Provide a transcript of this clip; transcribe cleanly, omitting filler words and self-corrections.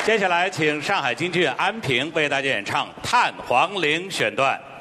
接下来，请上海京剧院安平为大家演唱《探黄陵》选段。